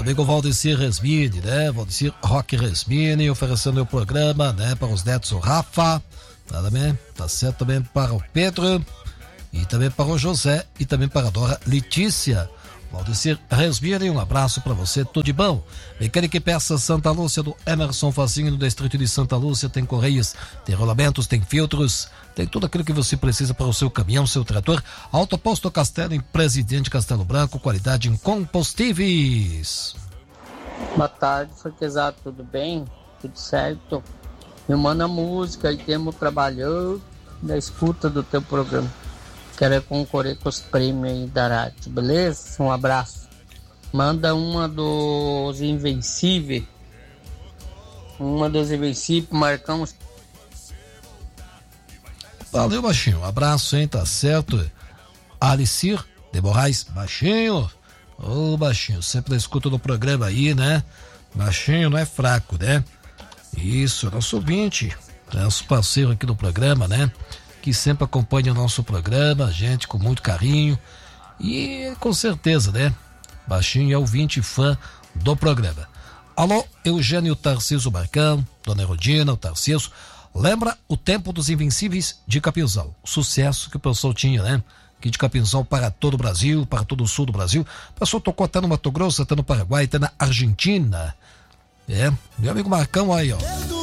também com o Valdecir Resmini, né? Valdecir Roque Resmini, oferecendo o programa, né? Para os netos, o Rafa, tá certo também para o Pedro, e também para o José, e também para a Dora Letícia. Valdecir Resmini, um abraço para você, tudo de bom. Mecânica e Peças Santa Lúcia, do Emerson Fazinho, no distrito de Santa Lúcia, tem correias, tem rolamentos, tem filtros, tem tudo aquilo que você precisa para o seu caminhão, seu trator. Autoposto Castelo, em Presidente Castelo Branco, qualidade em combustíveis. Boa tarde, Franquezado, tudo bem? Tudo certo? Me manda música e temos trabalhando na escuta do teu programa. Quero concorrer com os prêmios aí da rádio, beleza? Um abraço. Manda uma dos Invencíveis. Marcamos. Valeu, baixinho. Um abraço, hein? Tá certo. Alicir de Moraes, baixinho. Ô, baixinho, sempre na escuta do programa aí, né? Baixinho não é fraco, né? Isso, nosso ouvinte, nosso parceiro aqui do programa, né? Que sempre acompanha o nosso programa, gente, com muito carinho. E com certeza, né? Baixinho é ouvinte fã do programa. Alô, Eugênio Tarcísio Marcão, Dona Erodina, o Tarcísio. Lembra o tempo dos Invencíveis de Capinzal? O sucesso que o pessoal tinha, né? Aqui de Capinzal para todo o Brasil, para todo o sul do Brasil. O pessoal tocou até no Mato Grosso, até no Paraguai, até na Argentina. É, meu amigo Marcão aí, ó.